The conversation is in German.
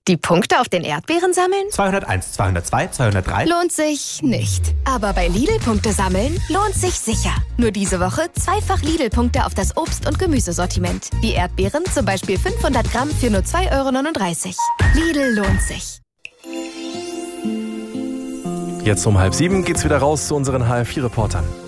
Die Punkte auf den Erdbeeren sammeln? 201, 202, 203. Lohnt sich nicht. Aber bei Lidl-Punkte sammeln lohnt sich sicher. Nur diese Woche zweifach Lidl-Punkte auf das Obst- und Gemüsesortiment. Wie Erdbeeren, zum Beispiel 500 Gramm für nur 2,39 €. Lidl lohnt sich. Jetzt um 6:30 geht's wieder raus zu unseren HR4-Reportern.